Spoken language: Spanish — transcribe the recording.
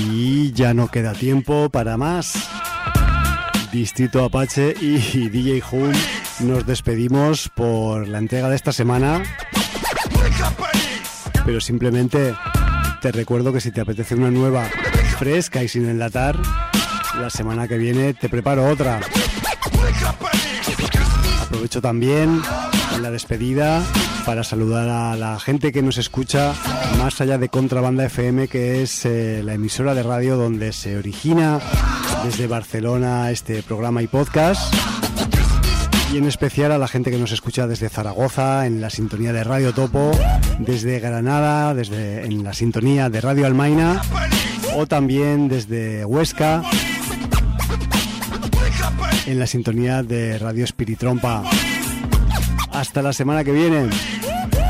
Y ya no queda tiempo para más. Distrito Apache y DJ Hum, nos despedimos por la entrega de esta semana. Pero simplemente te recuerdo que si te apetece una nueva, fresca y sin enlatar, la semana que viene te preparo otra. Aprovecho también en la despedida para saludar a la gente que nos escucha más allá de Contrabanda FM, que es la emisora de radio donde se origina desde Barcelona este programa y podcast, y en especial a la gente que nos escucha desde Zaragoza en la sintonía de Radio Topo, desde Granada en la sintonía de Radio Almaina, o también desde Huesca en la sintonía de Radio Espiritrompa. Hasta la semana que viene.